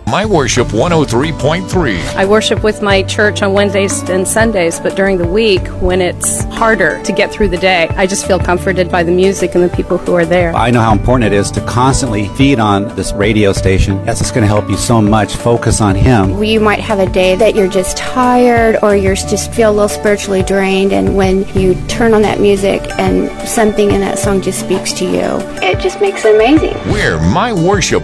My Worship 103.3. I worship with my church on Wednesdays and Sundays, but during the week, when it's harder to get through the day, I just feel comforted by the music and the people who are there. I know how important it is to constantly feed on this radio station. That's just going to help you so much. Focus on Him. You might have a day that you're just tired or you just feel a little spiritually drained, and when you turn on that music and something in that song just speaks to you, it just makes it amazing. We're My Worship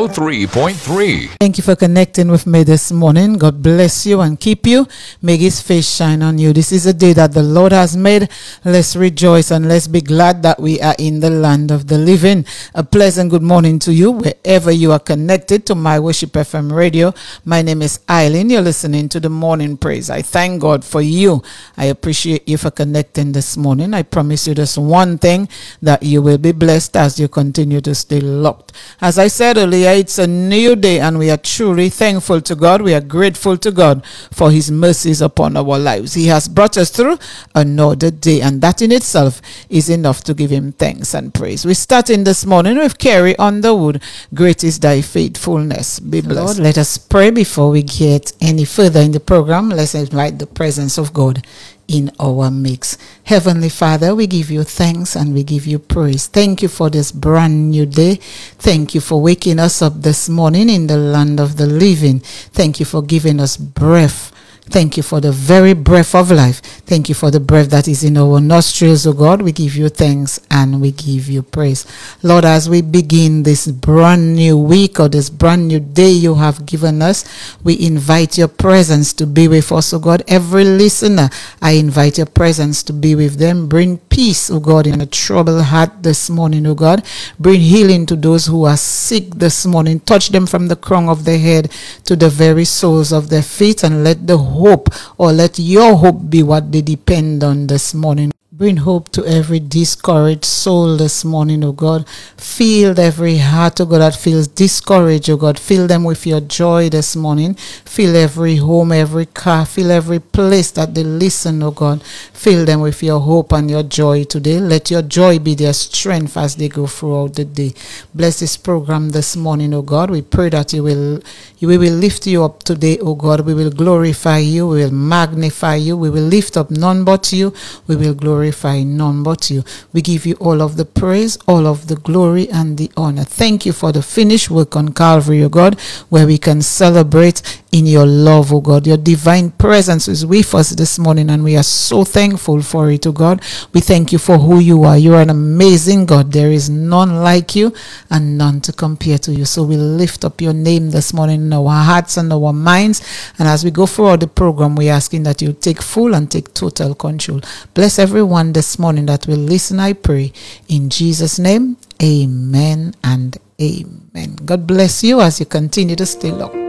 103.3. Thank you for connecting with me this morning. God bless you and keep you. May His face shine on you. This is a day that the Lord has made. Let's rejoice and let's be glad that we are in the land of the living. A pleasant good morning to you wherever you are connected to My Worship FM Radio. My name is Eileen. You're listening to the morning praise. I thank God for you. I appreciate you for connecting this morning. I promise you this one thing, that you will be blessed as you continue to stay locked. As I said earlier, it's a new day and we are truly thankful to God. We are grateful to God for His mercies upon our lives. He has brought us through another day, and that in itself is enough to give Him thanks and praise. We're starting this morning with Carrie Underwood. Great is thy faithfulness. Be blessed. Lord, let us pray before we get any further in the program. Let's invite the presence of God in our mix. Heavenly Father, we give you thanks and we give you praise. Thank you for this brand new day. Thank you for waking us up this morning in the land of the living. Thank you for giving us breath. Thank you for the very breath of life. Thank you for the breath that is in our nostrils, O God. We give you thanks and we give you praise. Lord, as we begin this brand new week or this brand new day you have given us, we invite your presence to be with us, O God. Every listener, I invite your presence to be with them. Bring peace, O God, in a troubled heart this morning, O God. Bring healing to those who are sick this morning. Touch them from the crown of their head to the very soles of their feet, and let the hope, or let your hope be what they depend on this morning. Bring hope to every discouraged soul this morning, O God. Fill every heart, O God, that feels discouraged, O God. Fill them with your joy this morning. Fill every home, every car. Fill every place that they listen, O God. Fill them with your hope and your joy today. Let your joy be their strength as they go throughout the day. Bless this program this morning, O God. We pray that we will lift you up today, O God. We will glorify you. We will magnify you. We will lift up none but you. We will glorify none but you. We give you all of the praise, all of the glory and the honor. Thank you for the finished work on Calvary, O God, where we can celebrate in your love, O God. Your divine presence is with us this morning, and we are so thankful for it, O God. We thank you for who you are. You are an amazing God. There is none like you and none to compare to you. So we lift up your name this morning in our hearts and our minds. And as we go throughout the program, we're asking that you take full and take total control. Bless everyone this morning that will listen, I pray. In Jesus' name, amen and amen. God bless you as you continue to stay locked.